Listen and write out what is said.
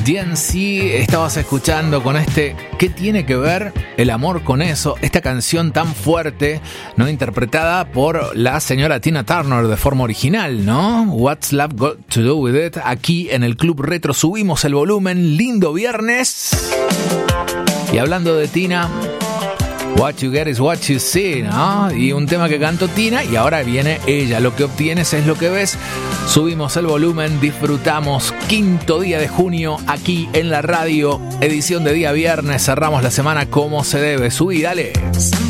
DNC estabas escuchando con este ¿qué tiene que ver el amor con eso? Esta canción tan fuerte, ¿no? Interpretada por la señora Tina Turner de forma original, ¿no? What's Love Got to Do With It? Aquí en el Club Retro subimos el volumen, lindo viernes. Y hablando de Tina, What you get is what you see, ¿no? Y un tema que cantó Tina y ahora viene ella. Lo que obtienes es lo que ves. Subimos el volumen, disfrutamos. Quinto día de junio aquí en la radio. Edición de día viernes. Cerramos la semana como se debe. Subí, dale.